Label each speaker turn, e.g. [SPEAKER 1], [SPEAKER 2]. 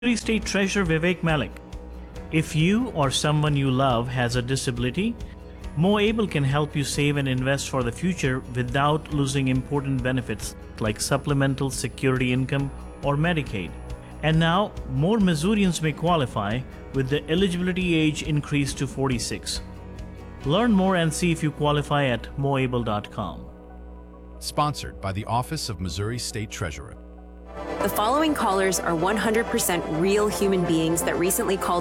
[SPEAKER 1] Missouri State Treasurer Vivek Malik. If you or someone you love has a disability, MoAble can help you save and invest for the future without losing important benefits like supplemental security income or Medicaid. And now, more Missourians may qualify with the eligibility age increased to 46. Learn more and see if you qualify at moable.com.
[SPEAKER 2] Sponsored by the Office of Missouri State Treasurer.
[SPEAKER 3] The following callers are 100% real human beings that recently called